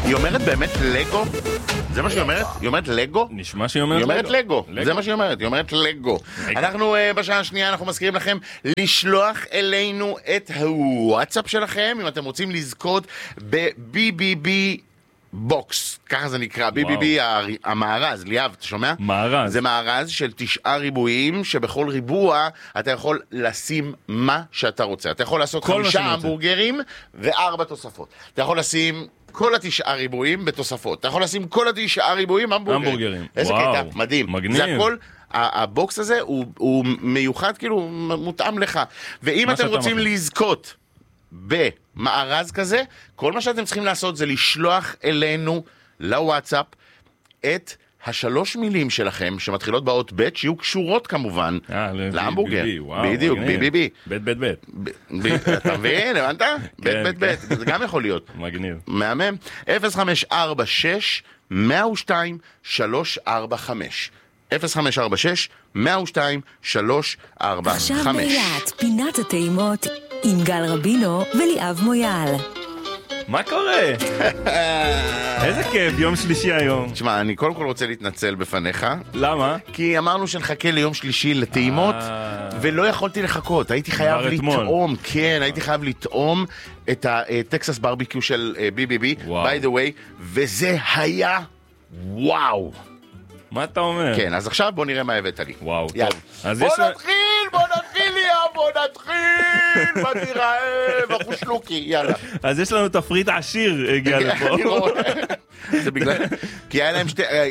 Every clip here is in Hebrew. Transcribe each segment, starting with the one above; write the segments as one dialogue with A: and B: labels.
A: היא אומרת באמת לגו? זה מה שהיא אומרת? היא אומרת לגו?
B: נשמע שהיא אומרת
A: לגו. היא אומרת לגו, זה מה שהיא אומרת, היא אומרת לגו. אנחנו בשעה השנייה, אנחנו מזכירים לכם לשלוח אלינו את הוואטסאפ שלכם, אם אתם רוצים לזכות ב-BBB בוקס, ככה זה נקרא, BBB המארז, ליאב, אתה שומע?
B: מארז.
A: זה מארז של 9 ריבועים, שבכל ריבוע אתה יכול לשים מה שאתה רוצה. אתה יכול לעשות 5 המבורגרים ו4 תוספות. אתה יכול לשים כל 9 ריבועים בתוספות. אתה יכול לשים כל 9 ריבועים המבורגרים. איזה קטע, מדהים.
B: מגניב.
A: זה הכל, הבוקס הזה הוא מיוחד, כאילו, מותאם לך. ואם אתם רוצים לזכות במארז כזה, כל מה שאתם צריכים לעשות זה לשלוח אלינו לוואטסאפ את 3 מילים שלכם שמתחילות באות ב' שיהיו קשורות כמובן להמבורגר. בדיוק, ביבי.
B: בית.
A: אתה מבין? הבנת? בית. זה גם יכול להיות.
B: מגניב.
A: מהמם. 0546 102 345 0546 102 345.
C: עכשיו באילת, פינת הטעימות עם גל רבינו וליאב מויאל.
B: מה קורה? איזה כיף, יום שלישי היום.
A: תשמע, אני קודם כל רוצה להתנצל בפניך.
B: למה?
A: כי אמרנו שנחכה ליום שלישי לטעימות, ולא יכולתי לחכות. הייתי חייב לטעום, כן, הייתי חייב לטעום את הטקסס ברביקיו של BBB, by the way, וזה היה וואו.
B: מה אתה אומר?
A: כן, אז עכשיו בוא נראה מה הבאת לי.
B: וואו,
A: טוב. בוא נתחיל, ליאב, בוא נתחיל, מה תיראה, בחושלוקי, יאללה.
B: אז יש לנו תפריט עשיר הגיע לפה.
A: זה בגלל, כי היה להם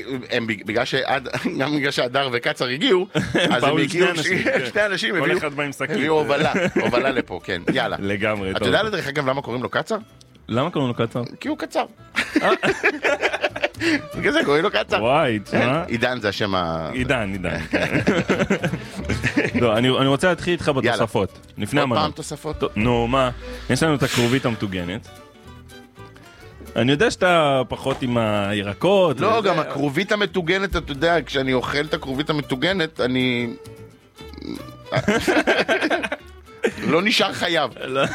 A: גם בגלל שהדר וקצר הגיעו, אז הם הגיעו שני אנשים,
B: כל אחד בא עם סכין.
A: הביאו הובלה לפה, כן, יאללה.
B: לגמרי, טוב.
A: אתה יודע לדרך אגב למה קוראים לו קצר?
B: למה קוראים לו קצר?
A: כי הוא קצר. בגלל זה קוראים לו קצר.
B: וואי, תשמע.
A: עידן זה השם
B: עידן. לא, אני רוצה להתחיל איתך בתוספות. לפני המנות.
A: עוד פעם תוספות?
B: נו, מה? יש לנו את הכרובית המטוגנת. אני יודע שאתה פחות עם הירקות.
A: לא, גם הכרובית המטוגנת, אתה יודע, כשאני אוכל את הכרובית המטוגנת, אני... לא נשאר חייב.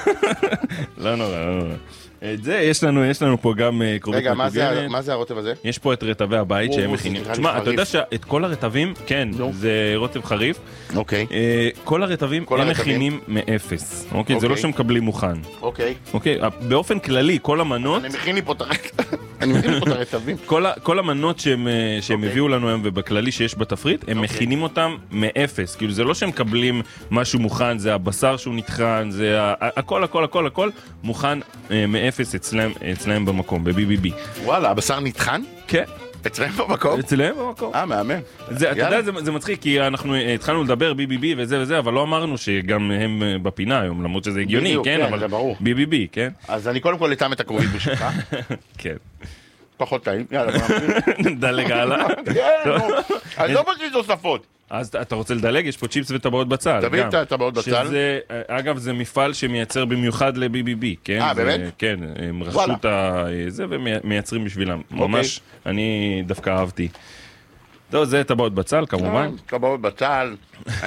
B: לא נורא. את זה, יש לנו פה גם קרובית מטוגנת.
A: רגע, מה זה הרוטב הזה?
B: יש פה את רטבי הבית שהם מכינים. תשמע, אתה יודע שאת כל הרטבים, כן, זה רוטב חריף.
A: אוקיי.
B: כל הרטבים הם מכינים מאפס. אוקיי, זה לא שמקבלים מוכן.
A: אוקיי.
B: אוקיי, באופן כללי, כל המנות...
A: אני מכין לי פה את הרטבים.
B: כל המנות שהם הביאו לנו היום ובכללי שיש בתפריט, הם מכינים אותם מאפס. כאילו, זה לא שהם מקבלים משהו מוכן, זה הבשר שהוא נטחן, זה הכל מוכן מאפס אצלהם במקום, ב-BBB.
A: וואלה, הבשר נטחן?
B: כן.
A: אצלהם במקום?
B: אצלהם במקום.
A: מהמם.
B: אתה יודע, זה מצחיק, כי אנחנו התחלנו לדבר BBB וזה, אבל לא אמרנו שגם הם בפינה היום, למרות שזה הגיוני, כן?
A: אבל זה ברור.
B: BBB, כן?
A: אז אני קודם כל אטעם את הכרובית בשבילך.
B: כן.
A: פחות טעים, יאללה, בוא
B: דלג הלאה.
A: אני לא מכיר תוספות.
B: אז אתה רוצה לדלג? יש פה צ'יפס וטבעות בצל.
A: תביא את הטבעות בצל.
B: אגב, זה מפעל שמייצר במיוחד ל-BBB, כן?
A: באמת?
B: כן, הם רשות זה ומייצרים בשבילם. ממש, אני דווקא אהבתי. טוב, זה טבעות בצל, כמובן.
A: טבעות בצל,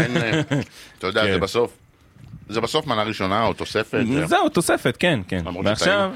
A: אתה יודע, זה בסוף מנה ראשונה או תוספת.
B: זהו, תוספת, כן. ועכשיו...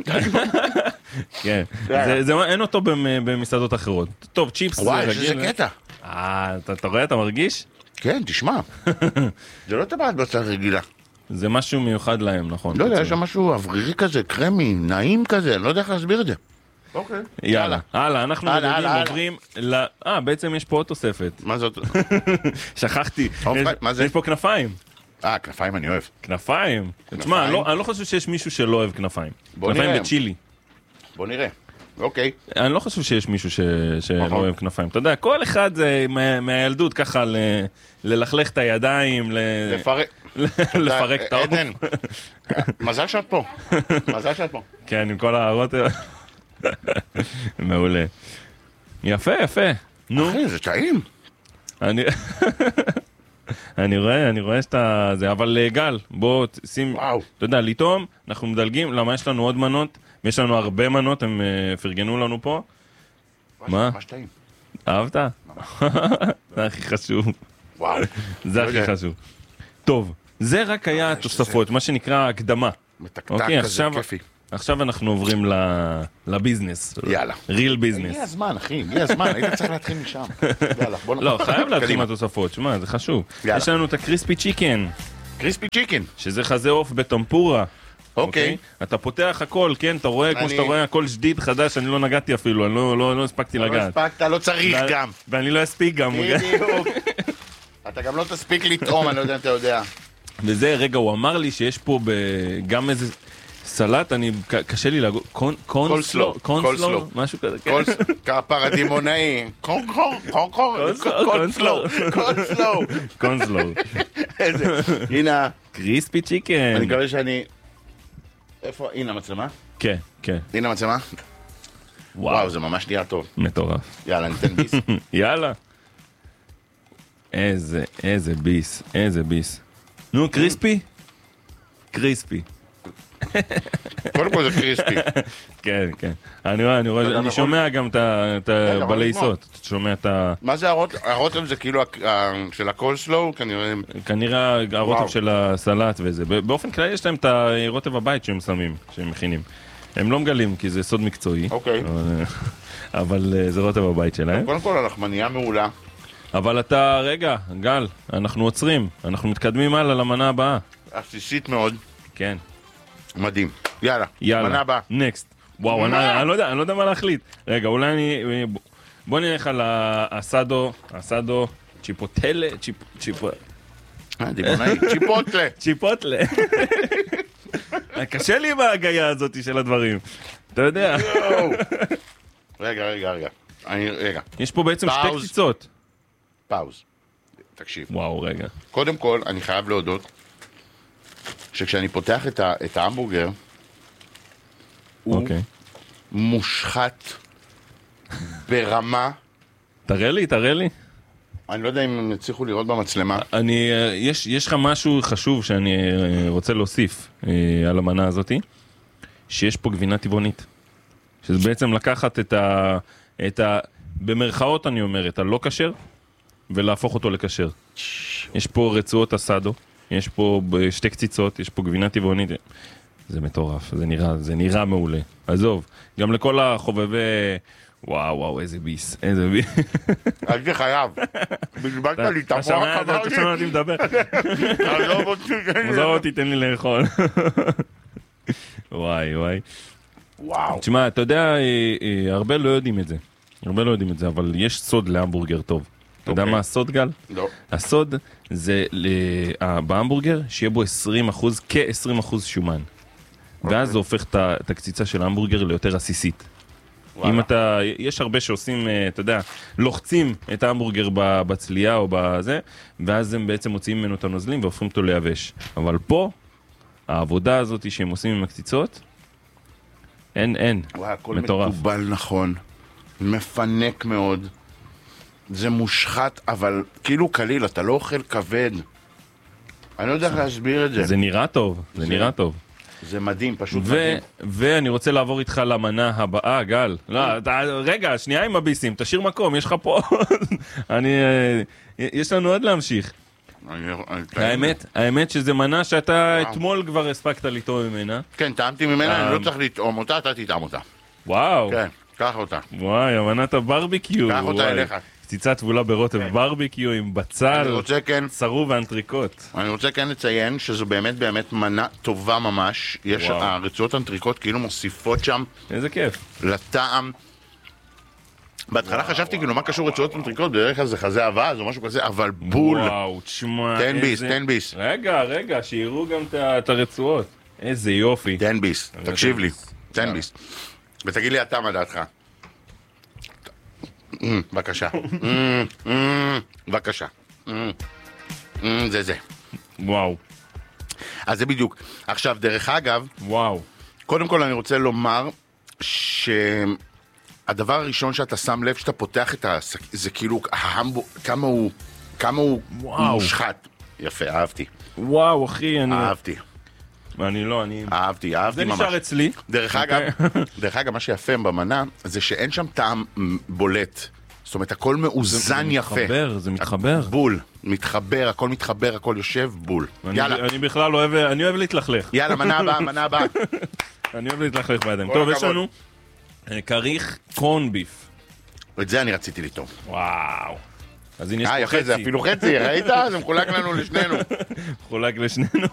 B: כן, אין אותו במסעדות אחרות. טוב, צ'יפס זה רגיל.
A: וואי, שזה קטע.
B: אתה רואה, אתה מרגיש?
A: כן, תשמע. זה לא טבעת בצל רגילה.
B: זה משהו מיוחד להם, נכון?
A: לא יודע, יש שם משהו אוורירי כזה, קרמי, נעים כזה, אני לא יודע איך להסביר את זה. אוקיי.
B: יאללה, אנחנו עוברים בעצם יש פה עוד תוספת.
A: מה זאת?
B: שכחתי.
A: מה זה?
B: יש פה כנפיים.
A: כנפיים אני אוהב.
B: כנפיים? תשמע, אני לא חושב שיש מישהו שלא אוהב כנפיים. כנפיים בצ'ילי.
A: בוא נראה. אוקיי.
B: אני לא חושב שיש מישהו שלא אוהב כנפיים. אתה יודע, כל אחד זה מהילדות ככה ללכלך את הידיים, לפרק את העוף.
A: עדן, מזל שאת פה.
B: כן, עם כל הערות. מעולה. יפה. נו.
A: אחי, זה טעים.
B: אני רואה שאתה... אבל גל, בוא שים... אתה יודע, לטעום, אנחנו מדלגים, למה יש לנו עוד מנות? יש לנו הרבה מנות, הם פרגנו לנו פה. מה?
A: ממש טעים.
B: אהבת? זה הכי חשוב.
A: וואו.
B: זה הכי חשוב. טוב, זה רק היה תוספות, מה שנקרא הקדמה.
A: מתקתק כזה כיפי.
B: עכשיו אנחנו עוברים לביזנס.
A: יאללה.
B: ריל ביזנס.
A: הגיע הזמן, אחי, הגיע הזמן, היית צריך להתחיל משם. יאללה, בוא
B: לא, חייב להתחיל מהתוספות, שמע, זה חשוב.
A: יאללה.
B: יש לנו את הקריספי צ'יקן,
A: קריספי צ'יקן.
B: שזה חזה עוף בטמפורה.
A: אוקיי.
B: אתה פותח הכל, כן, אתה רואה, כמו שאתה רואה, הכל שדיד חדש, אני לא נגעתי אפילו, אני לא הספקתי
A: לא
B: לגעת.
A: הספקת, לא צריך גם.
B: ואני לא אספיק גם.
A: בדיוק. אתה גם לא תספיק לטעום, אני לא יודע אם אתה יודע.
B: וזה, רגע, הוא אמר לי שיש פה גם איזה סלט, קשה לי להגות, קונסלו, משהו כזה, כן.
A: כפר הדימונאי.
B: קונסלו.
A: הנה.
B: קריספי צ'יקן.
A: אני מקווה שאני... איפה? הנה המצלמה?
B: כן, כן.
A: הנה המצלמה? וואו, זה ממש נראה טוב.
B: מטורף.
A: יאללה, ניתן ביס.
B: יאללה. איזה ביס, איזה ביס. נו, קריספי? קריספי.
A: קודם כל זה קריספי.
B: כן, כן. אני שומע גם את הבלעיסות. אתה שומע את ה...
A: מה זה הרוטב? זה כאילו של הקולסלו?
B: כנראה הרוטב של הסלט וזה. באופן כללי יש להם את הרוטב הבית שהם שמים, שהם מכינים. הם לא מגלים כי זה סוד מקצועי.
A: אוקיי.
B: אבל זה רוטב הבית שלהם.
A: קודם כל הלחמניה מעולה.
B: אבל אתה, רגע, גל, אנחנו עוצרים. אנחנו מתקדמים הלאה למנה הבאה.
A: עסיסית מאוד.
B: כן.
A: מדהים. יאללה. מנה הבאה.
B: נקסט. וואו, אני לא יודע מה להחליט. רגע, אולי בוא נלך על הסאדו, צ'יפוטלה,
A: דימונאי, צ'יפוטלה.
B: צ'יפוטלה. קשה לי עם ההגייה הזאת של הדברים. אתה יודע.
A: רגע.
B: יש פה בעצם שתי קציצות.
A: פאוז. תקשיב.
B: וואו, רגע.
A: קודם כל, אני חייב להודות שכשאני פותח את ההמבורגר, הוא מושחת ברמה.
B: תראה לי.
A: אני לא יודע אם הם יצליחו לראות במצלמה.
B: יש לך משהו חשוב שאני רוצה להוסיף על המנה הזאת, שיש פה גבינה טבעונית. שזה בעצם לקחת את ה במרכאות אני אומר, את הלא כשר, ולהפוך אותו לכשר. יש פה רצועות אסדו, יש פה שתי קציצות, יש פה גבינה טבעונית. זה מטורף, זה נראה מעולה. עזוב, גם לכל החובבי... וואו, איזה ביס.
A: הייתי חייב. בלבלת לי את המוח, אמרתי.
B: אתה שמע אותי מדבר. עזוב אותי, תן לי לאכול. וואי. תשמע, אתה יודע, הרבה לא יודעים את זה, אבל יש סוד להמבורגר טוב. אתה יודע מה הסוד, גל?
A: לא.
B: הסוד זה בהמבורגר שיהיה בו 20% שומן. ואז זה הופך את הקציצה של ההמבורגר ליותר עסיסית. אם יש הרבה שעושים, אתה יודע, לוחצים את ההמבורגר בצלייה או בזה, ואז הם בעצם מוציאים ממנו את הנוזלים והופכים אותו ליבש. אבל פה, העבודה הזאת שהם עושים עם הקציצות, אין.
A: הכל מקובל נכון. מפנק מאוד. זה מושחת, אבל כאילו קליל, אתה לא אוכל כבד. אני לא יודע איך להסביר את זה.
B: זה נראה טוב.
A: זה מדהים, פשוט מדהים.
B: ואני רוצה לעבור איתך למנה הבאה, גל. רגע, שנייה עם הביסים, תשאיר מקום, יש לך פה. יש לנו עוד להמשיך. האמת שזה מנה שאתה אתמול כבר הספקת לטעום ממנה.
A: כן, טעמתי ממנה, אני לא צריך לטעום אותה, אתה תטעם אותה.
B: וואו.
A: כן, קח אותה.
B: וואי, אמנת הברביקיו.
A: קח אותה אליך.
B: קציצה טבולה ברוטב ברביקיו עם בצל, צרוב ואנטריקוט.
A: אני רוצה כן לציין שזו באמת מנה טובה ממש. יש הרצועות אנטריקוט כאילו מוסיפות שם.
B: איזה כיף.
A: לטעם. בהתחלה חשבתי כאילו מה קשור רצועות אנטריקוט, בדרך כלל זה חזה אבז או משהו כזה, אבל בול.
B: וואו, תשמע.
A: תן ביס.
B: רגע, שיראו גם את הרצועות. איזה יופי.
A: תן ביס, תקשיב לי. תן ביס. ותגיד לי אתה מה דעתך. בבקשה. בבקשה. זה.
B: וואו.
A: אז זה בדיוק. עכשיו, דרך אגב,
B: וואו.
A: קודם כל אני רוצה לומר שהדבר הראשון שאתה שם לב שאתה פותח את זה כאילו כמה הוא מושחת. יפה, אהבתי.
B: וואו, אחי,
A: אהבתי.
B: אהבתי
A: ממש.
B: זה נשאר אצלי.
A: דרך אגב, מה שיפה במנה זה שאין שם טעם בולט. זאת אומרת, הכל מאוזן יפה.
B: זה מתחבר.
A: בול, מתחבר, הכל מתחבר, הכל יושב, בול.
B: אני בכלל אוהב להתלכלך.
A: יאללה, מנה הבאה.
B: אני אוהב להתלכלך בידיים. טוב, יש לנו כריך קורן ביף.
A: את זה אני רציתי לטעום.
B: וואו. אז הנה יש פה
A: יפה, זה
B: חצי.
A: אפילו חצי, ראית? זה מחולק לנו לשנינו.
B: חולק לשנינו.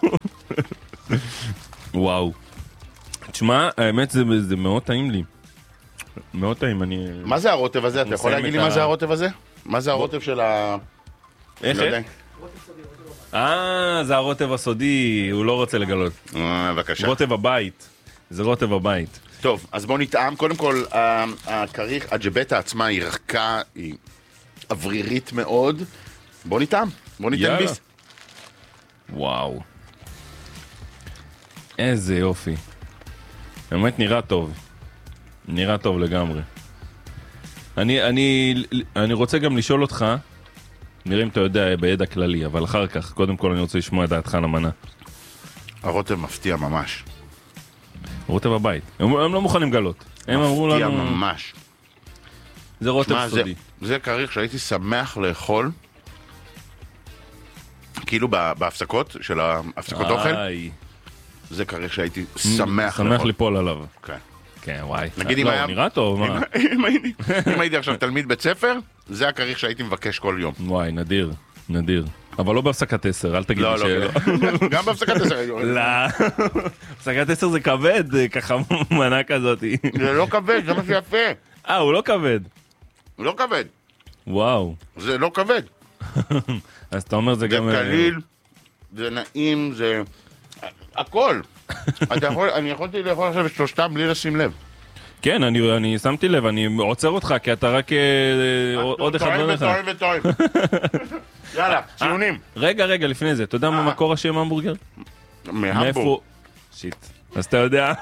B: וואו. תשמע, האמת זה מאוד טעים לי. מאוד טעים, אני...
A: מה זה הרוטב הזה? אתה יכול להגיד לי מה זה הרוטב הזה? מה זה הרוטב של ה...
B: איך? זה הרוטב הסודי, הוא לא רוצה לגלות.
A: בבקשה.
B: רוטב הבית. זה רוטב הבית.
A: טוב, אז בוא נטעם. קודם כל, הכריך, הג'בטה עצמה היא רכה, היא אוורירית מאוד. בוא נטעם, בוא ניתן ביס.
B: וואו. איזה יופי. באמת נראה טוב. נראה טוב לגמרי. אני רוצה גם לשאול אותך, נראה אם אתה יודע בידע כללי, אבל אחר כך, קודם כל אני רוצה לשמוע את דעתך על המנה.
A: הרוטב מפתיע ממש.
B: רוטב הבית. הם לא מוכנים לגלות. הם אמרו לנו...
A: מפתיע ממש.
B: זה רוטב סודי.
A: זה כריך שהייתי שמח לאכול, כאילו בהפסקות של ההפסקות אוכל. זה כריך שהייתי שמח לאכול.
B: שמח ליפול עליו.
A: כן.
B: כן, וואי.
A: נגיד אם היה...
B: נראה טוב, מה?
A: אם הייתי עכשיו תלמיד בית ספר, זה הכריך שהייתי מבקש כל יום.
B: וואי, נדיר. נדיר. אבל לא בהפסקת 10, אל תגיד לי
A: לא, גם בהפסקת 10.
B: לא. בהפסקת 10 זה כבד, ככה מנה כזאת.
A: זה לא כבד, זה מה שיפה.
B: הוא לא כבד.
A: הוא לא כבד.
B: וואו.
A: זה לא כבד.
B: אז אתה אומר זה גם...
A: זה קליל, זה נעים, זה... הכל. אני יכולתי לאכול עכשיו את שלושתם בלי לשים לב.
B: כן, אני שמתי לב, אני עוצר אותך, כי אתה רק עוד אחד ועוד אחד.
A: טועים. יאללה, ציונים.
B: רגע, לפני זה, אתה יודע מה מקור השם המבורגר?
A: מהמבורג.
B: שיט. אז אתה יודע...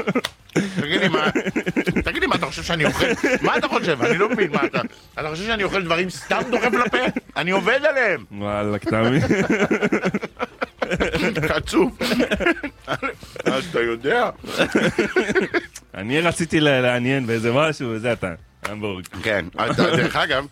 A: תגיד לי מה אתה חושב שאני אוכל? מה אתה חושב? אני לא מבין מה אתה... אתה חושב שאני אוכל דברים סתם דוחף לפה? אני עובד עליהם.
B: וואלה, קטמי.
A: חצוף. אז אתה יודע.
B: אני רציתי לעניין באיזה משהו, וזה אתה. המבורג.
A: כן, דרך אגב,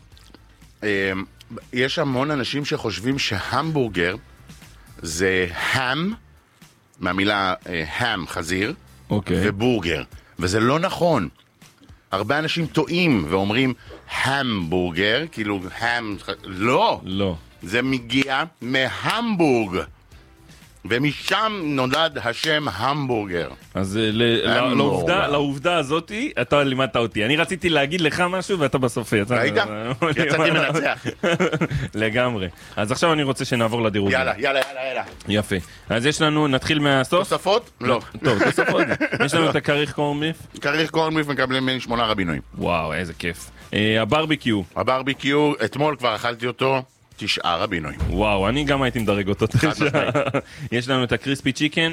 A: יש המון אנשים שחושבים שהמבורגר זה ham, מהמילה ham, חזיר, ובורגר, וזה לא נכון. הרבה אנשים טועים ואומרים המבורגר, כאילו ham, לא. זה מגיע מהמבורג, ומשם נולד השם המבורגר.
B: אז לעובדה הזאת, אתה לימדת אותי. אני רציתי להגיד לך משהו ואתה בסוף
A: ראית? יצאתי מנצח.
B: לגמרי. אז עכשיו אני רוצה שנעבור לדירוג.
A: יאללה.
B: יפה. אז יש לנו, נתחיל מהסוף.
A: תוספות? לא.
B: טוב, תוספות. יש לנו את הכריך קורן ביף.
A: כריך קורן ביף מקבלים ממני 8 רבינויים.
B: וואו, איזה כיף. הברביקיו.
A: אתמול כבר אכלתי אותו. 9 רבינויים.
B: וואו, אני גם הייתי מדרג אותו. יש לנו את הקריספי צ'יקן.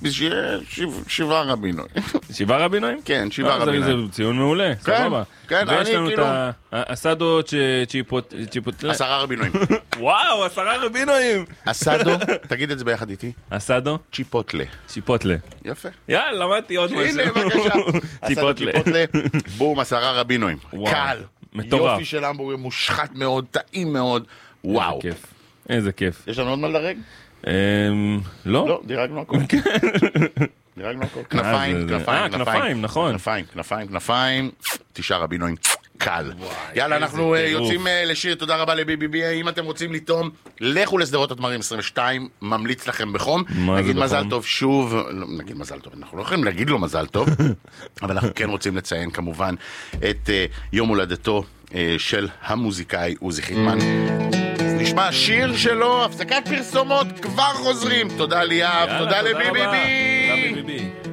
A: 7 רבינויים.
B: 7 רבינויים?
A: כן, 7 רבינויים.
B: זה ציון מעולה, סבבה.
A: כן,
B: ויש לנו את האסדו צ'יפוטלה.
A: 10 רבינויים.
B: וואו, 10 רבינויים.
A: אסדו, תגיד את זה ביחד איתי.
B: אסדו?
A: צ'יפוטלה.
B: יפה. יאללה, למדתי עוד משהו.
A: הנה, בבקשה. אסדו צ'יפוטלה, בום, 10 רבינויים. קל.
B: מטורף.
A: יופי של המבורגר, מושחת מאוד, טעים מאוד. וואו.
B: איזה כיף.
A: יש לנו עוד מה לדרג?
B: לא.
A: דירגנו הכל. כנפיים,
B: נכון.
A: כנפיים, 9 רבינויים, קל. יאללה, אנחנו יוצאים לשיר, תודה רבה לביבי. אם אתם רוצים לטעום, לכו לסדרות התמרים 22, ממליץ לכם בחום. נגיד מזל טוב שוב, נגיד מזל טוב, אנחנו לא יכולים להגיד לו מזל טוב, אבל אנחנו כן רוצים לציין כמובן את יום הולדתו של המוזיקאי עוזי חיטמן. נשמע שיר שלו, הפסקת פרסומות, כבר חוזרים. תודה ליאב, תודה לביבי.